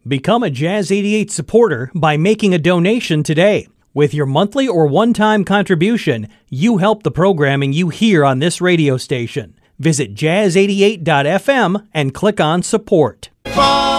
Become a Jazz 88 supporter by making a donation today. With your monthly or one-time contribution, you help the programming you hear on this radio station. Visit jazz88.fm and click on support. Bye.